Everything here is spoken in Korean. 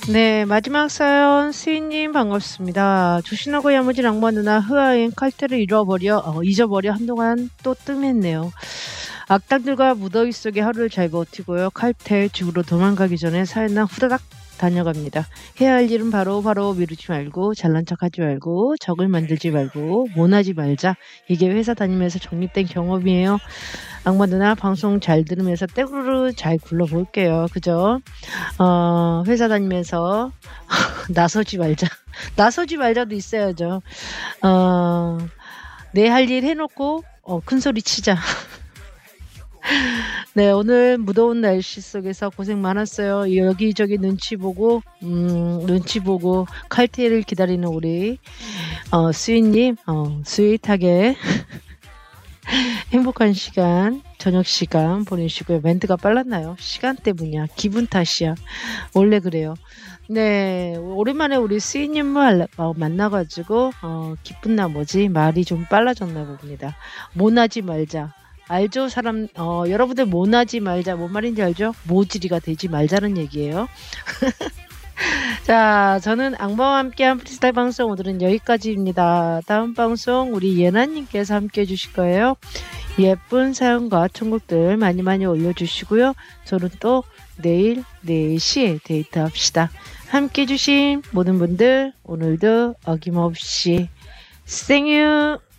네, 마지막 사연 수인님 반갑습니다. 조신하고 야무진 악마 누나 흐아인 칼퇴를 잊어버려 한동안 또 뜸했네요. 악당들과 무더위 속에 하루를 잘 버티고요. 칼퇴 집으로 도망가기 전에 사연랑 후다닥 다녀갑니다. 해야 할 일은 바로 미루지 말고 잘난 척하지 말고 적을 만들지 말고 모나지 말자. 이게 회사 다니면서 정립된 경험이에요. 악마 누나 방송 잘 들으면서 떼구르르 잘 굴러볼게요. 그죠? 회사 다니면서 나서지 말자. 나서지 말자도 있어야죠. 어, 내 할 일 해놓고 큰 소리 치자. 네, 오늘 무더운 날씨 속에서 고생 많았어요. 여기저기 눈치 보고 칼퇴를 기다리는 우리 수인님 스윗하게 행복한 시간, 저녁 시간 보내시고요. 멘트가 빨랐나요? 시간 때문이야. 기분 탓이야. 원래 그래요. 네, 오랜만에 우리 스이님 만나가지고 기쁜 나머지 말이 좀 빨라졌나 봅니다. 모나지 말자. 알죠? 여러분들 모나지 말자. 뭔 말인지 알죠? 모지리가 되지 말자는 얘기예요. 자, 저는 악마와 함께한 프리스타일 방송 오늘은 여기까지입니다. 다음 방송 우리 예나님께서 함께 해주실 거예요. 예쁜 사연과 천국들 많이 올려주시고요. 저는 또 내일 4시에 데이트합시다. 함께 해주신 모든 분들 오늘도 어김없이 생유